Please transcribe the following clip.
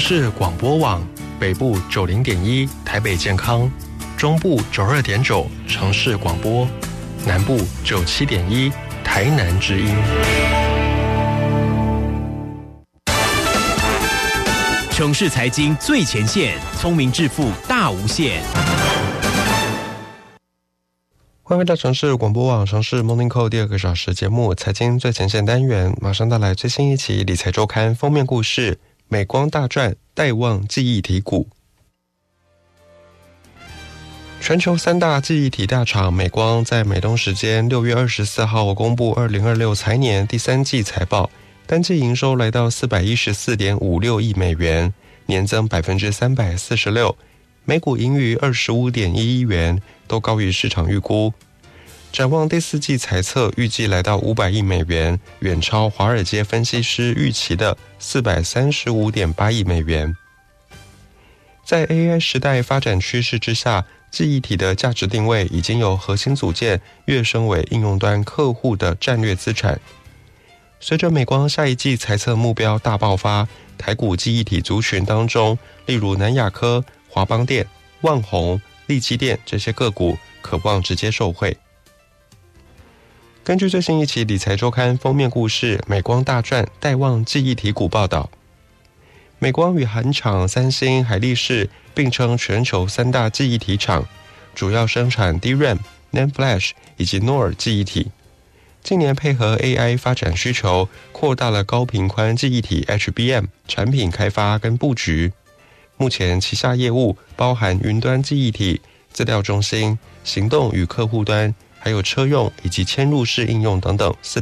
市广播网，北部90.1台北健康，中部92.9城市广播，南部97.1台南之音。 城市财经最前线，聪明致富大无限。 欢迎回到城市广播网城市 Morning Call 第2个小时节目财经最前线单元，马上带来最新一期理财周刊封面故事，美光大赚带旺记忆体股。全球3大记忆体大厂美光在美东时间6月24号公布2026财年第3季财报，单季营收来到 414.56 亿美元，年增 346%， 每股盈余 25.1 亿元，都高于市场预估。展望第4季财测预计来到500亿美元，远超华尔街分析师预期的 435.8 亿美元。在 AI 时代发展趋势之下，记忆体的价值定位已经由核心组件跃升为应用端客户的战略资产。随着美光下一季财测目标大爆发，台股记忆体族群当中，例如南亚科、华邦电、万宏、力积电这些个股可望直接受惠。根据最新一期理财周刊封面故事，美光大赚带旺记忆体股报道，美光与韩厂、三星、海力士并称全球3大记忆体厂，主要生产 DRAM、NAND Flash 以及 NOR 记忆体。近年配合 AI 发展需求，扩大了高频宽记忆体 HBM 产品开发跟布局。目前旗下业务包含云端记忆体、资料中心、行动与客户端，还有车用以及嵌入式应用等等4